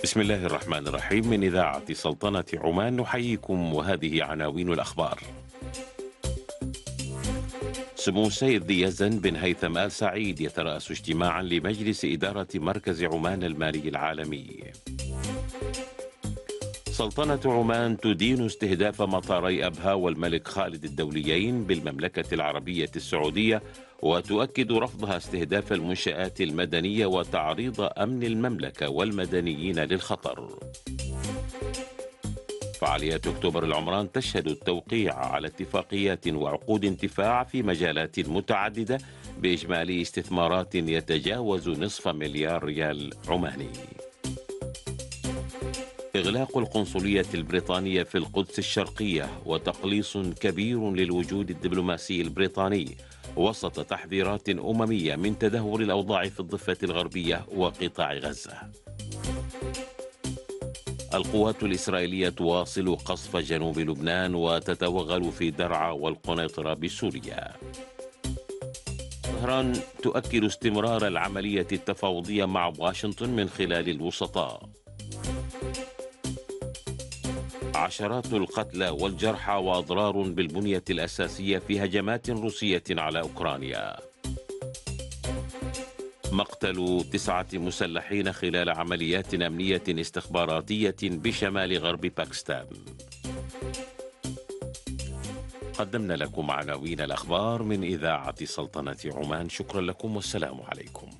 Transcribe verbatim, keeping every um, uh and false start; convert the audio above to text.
بسم الله الرحمن الرحيم. من إذاعة سلطنة عمان نحييكم وهذه عناوين الأخبار. سمو السيد ذي يزن بن هيثم آل سعيد يترأس اجتماعا لمجلس إدارة مركز عمان المالي العالمي. سلطنة عمان تدين استهداف مطاري أبها والملك خالد الدوليين بالمملكة العربية السعودية، وتؤكد رفضها استهداف المنشآت المدنية وتعريض أمن المملكة والمدنيين للخطر. فعاليات أكتوبر العمران تشهد التوقيع على اتفاقيات وعقود انتفاع في مجالات متعددة بإجمالي استثمارات يتجاوز نصف مليار ريال عماني. إغلاق القنصلية البريطانية في القدس الشرقية وتقليص كبير للوجود الدبلوماسي البريطاني وسط تحذيرات أممية من تدهور الأوضاع في الضفة الغربية وقطاع غزة. القوات الإسرائيلية تواصل قصف جنوب لبنان وتتوغل في درعا والقنيطرة بسوريا. طهران تؤكد استمرار العملية التفاوضية مع واشنطن من خلال الوسطاء. عشرات القتلى والجرحى وأضرار بالبنية الأساسية في هجمات روسية على أوكرانيا. مقتل تسعة مسلحين خلال عمليات أمنية استخباراتية بشمال غرب باكستان. قدمنا لكم عناوين الأخبار من إذاعة سلطنة عمان. شكرا لكم والسلام عليكم.